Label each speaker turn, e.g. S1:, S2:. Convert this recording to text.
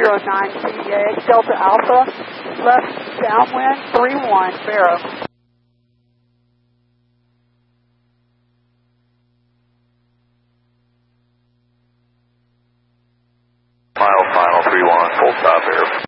S1: CDA, Delta Alpha, left downwind 31, Barrow.
S2: Final 3-1, full stop, Barrow.